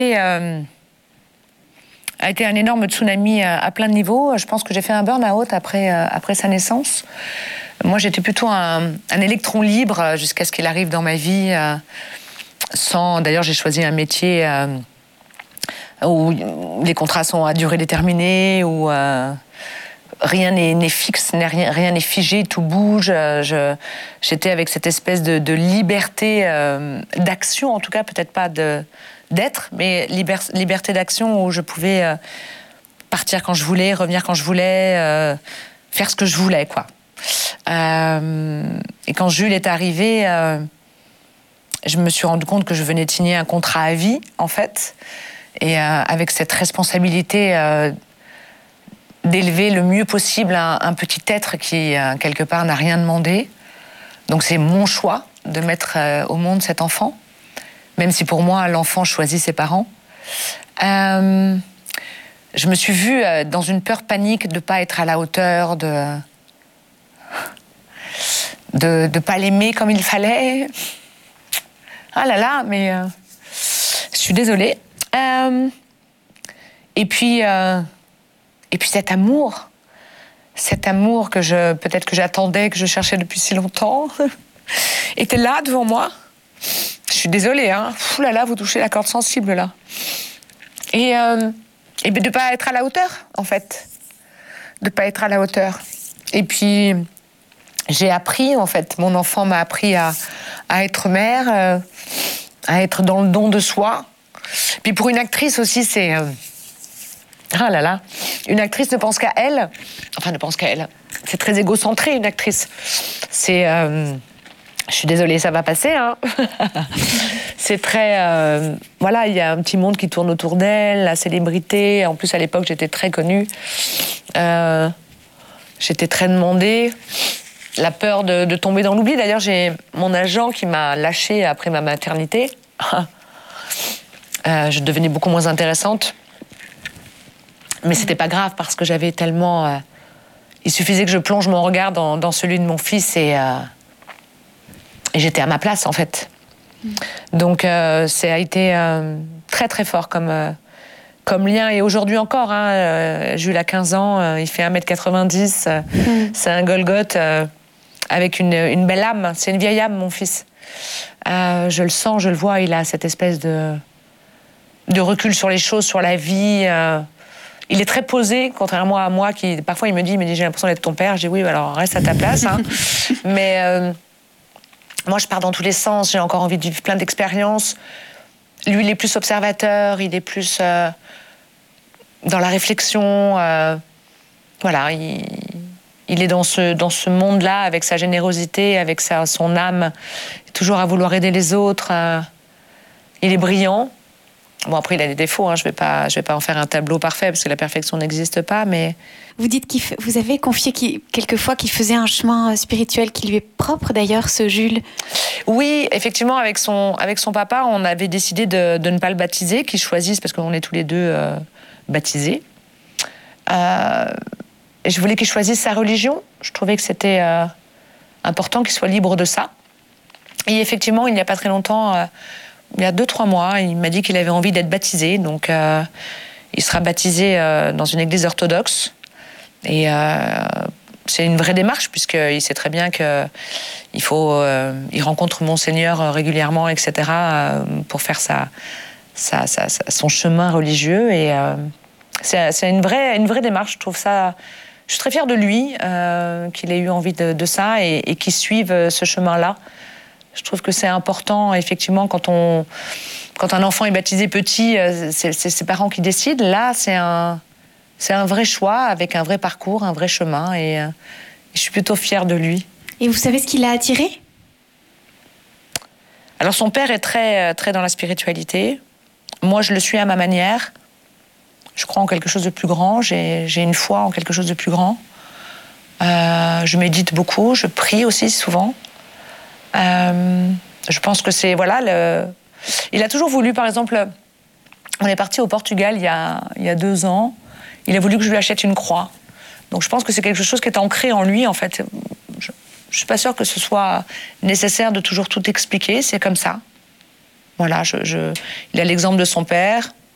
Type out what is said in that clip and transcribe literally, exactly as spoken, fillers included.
Et, euh, a été un énorme tsunami à, à plein de niveaux. Je pense que j'ai fait un burn-out après, euh, après sa naissance. Moi, j'étais plutôt un, un électron libre jusqu'à ce qu'il arrive dans ma vie. Euh, sans, d'ailleurs, j'ai choisi un métier euh, où les contrats sont à durée déterminée, où euh, rien n'est fixe, rien, rien n'est figé, tout bouge. Je, j'étais avec cette espèce de, de liberté euh, d'action, en tout cas, peut-être pas de... d'être, mais liber, liberté d'action où je pouvais euh, partir quand je voulais, revenir quand je voulais, euh, faire ce que je voulais, quoi. Euh, et quand Jules est arrivé, euh, je me suis rendu compte que je venais de signer un contrat à vie, en fait, et euh, avec cette responsabilité euh, d'élever le mieux possible un, un petit être qui, euh, quelque part, n'a rien demandé. Donc c'est mon choix de mettre euh, au monde cet enfant. Même si pour moi, l'enfant choisit ses parents. Euh, je me suis vue euh, dans une peur panique de ne pas être à la hauteur, de de ne pas l'aimer comme il fallait. Ah là là, mais euh, je suis désolée. Euh, et puis, euh, et puis cet amour, cet amour que je, peut-être que j'attendais, que je cherchais depuis si longtemps, était là devant moi. Je suis désolée, hein. Ouh là là, vous touchez la corde sensible, là. Et, euh, et de ne pas être à la hauteur, en fait. De ne pas être à la hauteur. Et puis, j'ai appris, en fait, mon enfant m'a appris à, à être mère, euh, à être dans le don de soi. Puis pour une actrice aussi, c'est... Euh, ah là là, une actrice ne pense qu'à elle. Enfin, ne pense qu'à elle. C'est très égocentré, une actrice. C'est... Euh, Je suis désolée, ça va passer, hein. C'est très... Euh, voilà, il y a un petit monde qui tourne autour d'elle, la célébrité. En plus, à l'époque, j'étais très connue. Euh, j'étais très demandée. La peur de, de tomber dans l'oubli. D'ailleurs, j'ai mon agent qui m'a lâchée après ma maternité. euh, je devenais beaucoup moins intéressante. Mais c'était pas grave parce que j'avais tellement... Euh, il suffisait que je plonge mon regard dans, dans celui de mon fils et... Euh, Et j'étais à ma place, en fait. Mmh. Donc, euh, ça a été euh, très, très fort comme, euh, comme lien. Et aujourd'hui encore, hein, euh, Jules a quinze ans, euh, il fait un mètre quatre-vingt-dix. Euh, mmh. C'est un Golgoth euh, avec une, une belle âme. C'est une vieille âme, mon fils. Euh, je le sens, je le vois. Il a cette espèce de, de recul sur les choses, sur la vie. Euh, il est très posé, contrairement à moi, qui parfois il me dit, il me dit j'ai l'impression d'être ton père. Je dis oui, alors reste à ta place. Hein. Mais... Euh, Moi, je pars dans tous les sens, j'ai encore envie de vivre plein d'expériences. Lui, il est plus observateur, il est plus euh, dans la réflexion. Euh, voilà, il, il est dans ce, dans ce monde-là, avec sa générosité, avec sa, son âme, toujours à vouloir aider les autres. Euh, il est brillant. Bon, après, il a des défauts, hein, je ne vais pas, je vais pas en faire un tableau parfait, parce que la perfection n'existe pas, mais... Vous dites que vous avez confié qu'il, quelquefois qu'il faisait un chemin spirituel qui lui est propre, d'ailleurs, ce Jules. Oui, effectivement, avec son, avec son papa, on avait décidé de, de ne pas le baptiser, qu'il choisisse, parce qu'on est tous les deux euh, baptisés. Euh, et je voulais qu'il choisisse sa religion. Je trouvais que c'était euh, important qu'il soit libre de ça. Et effectivement, il n'y a pas très longtemps... Euh, il y a deux, trois mois, il m'a dit qu'il avait envie d'être baptisé. Donc, euh, il sera baptisé euh, dans une église orthodoxe. Et euh, c'est une vraie démarche, puisqu'il sait très bien qu'il faut... Euh, il rencontre Monseigneur régulièrement, et cetera, euh, pour faire sa, sa, sa, sa, son chemin religieux. Et euh, c'est, c'est une, vraie, une vraie démarche. Je trouve ça... Je suis très fière de lui, euh, qu'il ait eu envie de, de ça et, et qu'il suive ce chemin-là. Je trouve que c'est important, effectivement, quand, on, quand un enfant est baptisé petit, c'est, c'est ses parents qui décident. Là, c'est un, c'est un vrai choix, avec un vrai parcours, un vrai chemin, et, et je suis plutôt fière de lui. Et vous savez ce qui l'a attiré ? Alors, son père est très, très dans la spiritualité. Moi, je le suis à ma manière. Je crois en quelque chose de plus grand. J'ai, j'ai une foi en quelque chose de plus grand. Euh, je médite beaucoup, je prie aussi souvent. Euh, je pense que c'est... Voilà, le... Il a toujours voulu, par exemple... On est parti au Portugal il y a, il y a deux ans. Il a voulu que je lui achète une croix. Donc je pense que c'est quelque chose qui est ancré en lui, en fait. Je ne suis pas sûre que ce soit nécessaire de toujours tout expliquer. C'est comme ça. Voilà, je, je, il a l'exemple de son père.